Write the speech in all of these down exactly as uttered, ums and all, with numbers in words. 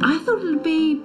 I thought it would be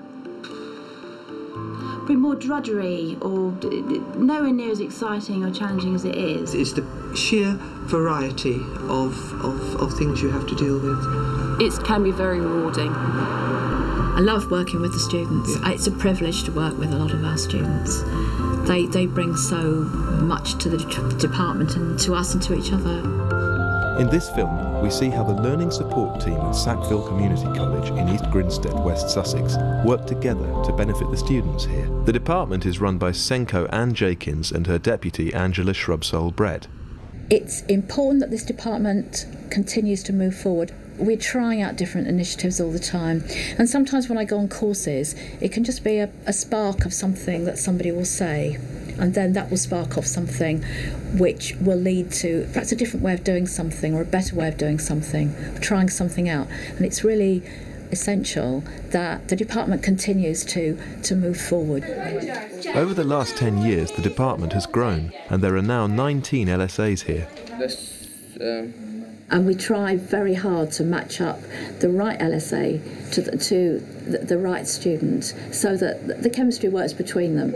be more drudgery or nowhere near as exciting or challenging as it is. It's the sheer variety of, of, of things you have to deal with. It can be very rewarding. I love working with the students. Yeah. It's a privilege to work with a lot of our students. They, they bring so much to the department and to us and to each other. In this film, we see how the Learning Support Team at Sackville Community College in East Grinstead, West Sussex, work together to benefit the students here. The department is run by Senko Ann Jakins and her deputy Angela Shrubsole-Brett. It's important that this department continues to move forward. We're trying out different initiatives all the time, and sometimes when I go on courses, it can just be a, a spark of something that somebody will say, and then that will spark off something which will lead to perhaps a different way of doing something or a better way of doing something, trying something out. And it's really essential that the department continues to, to move forward. Over the last ten years, the department has grown, and there are now nineteen L S As here. Let's, um... And we try very hard to match up the right L S A to the, to the, the right student so that the chemistry works between them.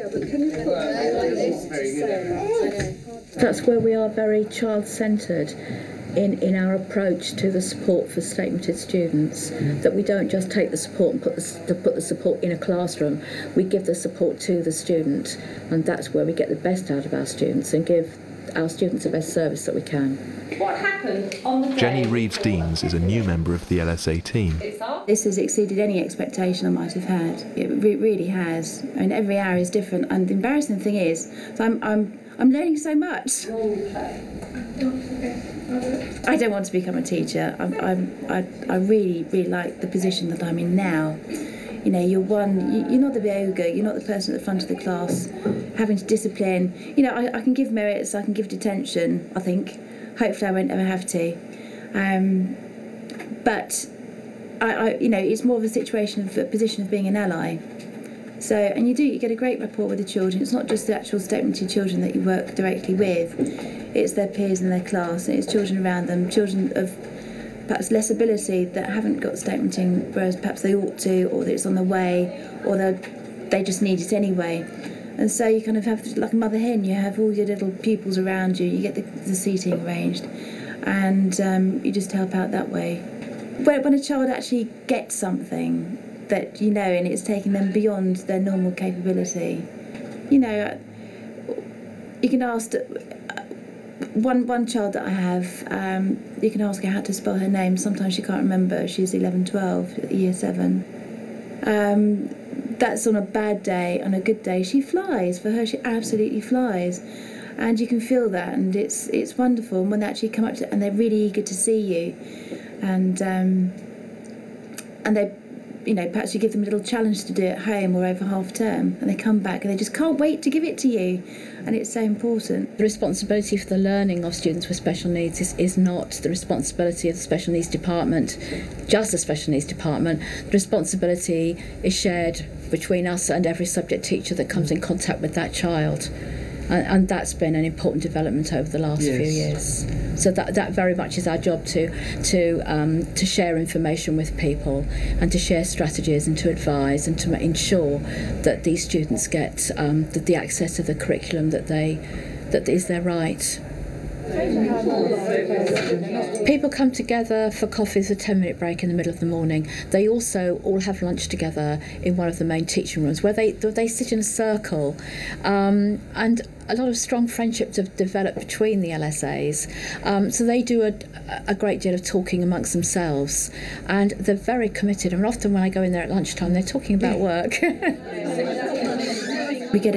That's where we are very child-centred in, in our approach to the support for state-limited students, that we don't just take the support and put the, to put the support in a classroom. We give the support to the student, and that's where we get the best out of our students and give our students the best service that we can. What happened on the day? Jenny Reeves-Deans is a new member of the L S A team. This has exceeded any expectation I might have had. It re really has. I mean, every hour is different, and the embarrassing thing is, so I'm, I'm, I'm learning so much. I don't want to become a teacher. I'm, I'm, I, I really, really like the position that I'm in now. You know, you're one, you, you're not the yoga, you're not the person at the front of the class having to discipline. You know, I, I can give merits, I can give detention, I think. Hopefully I won't ever have to. Um, but, I, I, you know, it's more of a situation of a position of being an ally. So, and you do, you get a great rapport with the children. It's not just the actual state-limited children that you work directly with. It's their peers in their class, and it's children around them, children of perhaps less ability that haven't got state-limiting, whereas perhaps they ought to, or that it's on the way, or they just need it anyway. And so you kind of have, like a mother hen, you have all your little pupils around you, you get the, the seating arranged, and um, you just help out that way. When, when a child actually gets something that you know, and it's taking them beyond their normal capability, you know, you can ask, one, one child that I have, um, you can ask her how to spell her name, sometimes she can't remember, she's eleven, twelve, year seven. Um, That's on a bad day. On a good day, she flies. For her, she absolutely flies, and you can feel that, and it's it's wonderful. And when they actually come up to, and they're really eager to see you, and um, and they, you know, perhaps you give them a little challenge to do at home or over half term, and they come back and they just can't wait to give it to you, and it's so important. The responsibility for the learning of students with special needs is, is not the responsibility of the special needs department, just the special needs department. The responsibility is shared between us and every subject teacher that comes in contact with that child. And, and that's been an important development over the last yes. few years. So that, that very much is our job, to to um, to share information with people and to share strategies and to advise and to ensure that these students get um, the, the access to the curriculum that they that is their right. People come together for coffees, a ten minute break in the middle of the morning. They also all have lunch together in one of the main teaching rooms where they they sit in a circle, um, and a lot of strong friendships have developed between the L S As. Um, so they do a, a great deal of talking amongst themselves, and they're very committed. And often when I go in there at lunchtime, they're talking about work.